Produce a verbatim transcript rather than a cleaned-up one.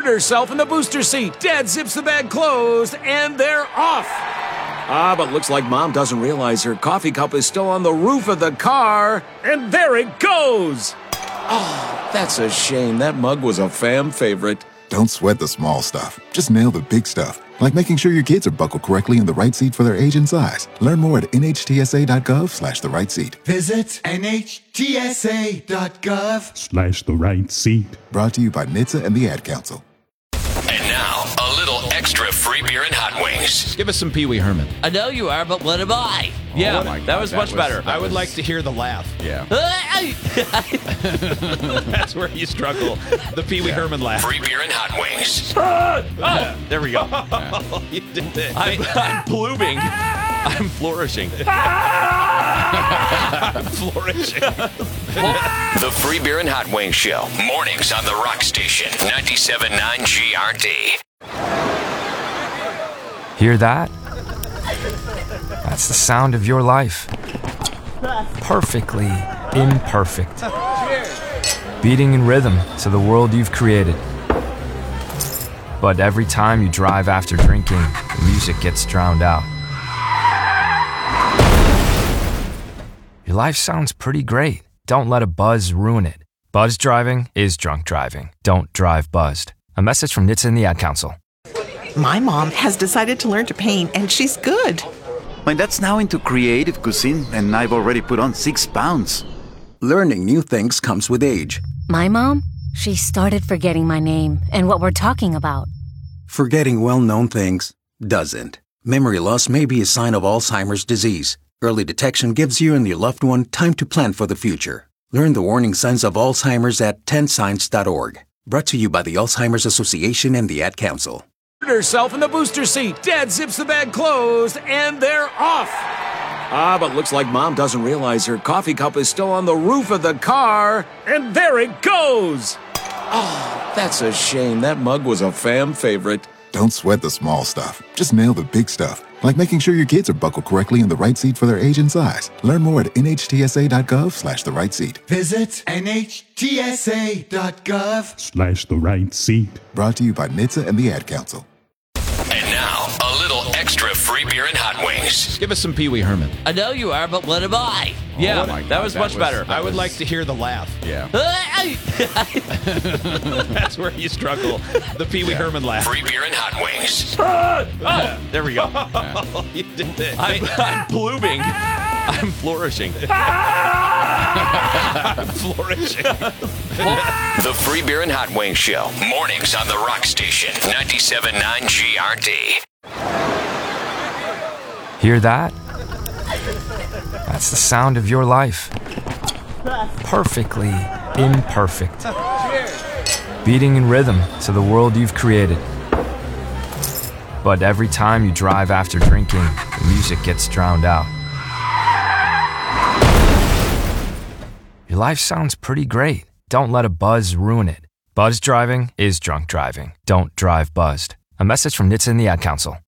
herself in the booster seat. Dad zips the bag closed, and they're off. Ah, but looks like Mom doesn't realize her coffee cup is still on the roof of the car, and there it goes. Oh, that's a shame. That mug was a fam favorite. Don't sweat the small stuff. Just nail the big stuff, like making sure your kids are buckled correctly in the right seat for their age and size. Learn more at nhtsa.gov slash the right seat. Visit nhtsa.gov slash the right seat. Brought to you by N H T S A and the Ad Council. And now, a little extra free beer and hot wings. Give us some Pee Wee Herman. I know you are, but what am I? Yeah, Oh my that God, was that much was- better. that I would was- like to hear the laugh. Yeah. That's where you struggle. The Pee Wee Herman laugh. Free beer and hot wings. Oh, there we go. You did it. I'm, I'm blooming. I'm flourishing. I'm flourishing. The Free Beer and Hot Wings Show. Mornings on the Rock Station. ninety-seven point nine G R D. Hear that? That's the sound of your life. Perfectly imperfect. Beating in rhythm to the world you've created. But every time you drive after drinking, the music gets drowned out. Your life sounds pretty great. Don't let a buzz ruin it. Buzz driving is drunk driving. Don't drive buzzed. A message from N H T S A and the Ad Council. My mom has decided to learn to paint, and she's good. My dad's now into creative cuisine, and I've already put on six pounds. Learning new things comes with age. My mom, she started forgetting my name and what we're talking about. Forgetting well-known things doesn't. Memory loss may be a sign of Alzheimer's disease. Early detection gives you and your loved one time to plan for the future. Learn the warning signs of Alzheimer's at ten signs dot org. Brought to you by the Alzheimer's Association and the Ad Council. Herself in the booster seat. Dad zips the bag closed, and they're off. Ah, but looks like Mom doesn't realize her coffee cup is still on the roof of the car, and there it goes. Oh, that's a shame. That mug was a fam favorite. Don't sweat the small stuff. Just nail the big stuff, like making sure your kids are buckled correctly in the right seat for their age and size. Learn more at nhtsa.gov slash the right seat. Visit nhtsa.gov slash the right seat. Brought to you by N H T S A and the Ad Council. And now, a little extra free beer and hot wings. Give us some Pee Wee Herman. I know you are, but what am I? Yeah, Oh my that God, was that much was- better. that I would was- like to hear the laugh. Yeah. That's where you struggle. The Pee Wee Herman laugh. Free beer and hot wings. Oh, there we go. You did it. I'm, I'm blooming. I'm flourishing. I'm flourishing. The Free Beer and Hot Wings Show. Mornings on the Rock Station. ninety-seven point nine G R D. Hear that? That's the sound of your life. Perfectly imperfect. Beating in rhythm to the world you've created. But every time you drive after drinking, the music gets drowned out. Your life sounds pretty great. Don't let a buzz ruin it. Buzz driving is drunk driving. Don't drive buzzed. A message from N H T S A and the Ad Council.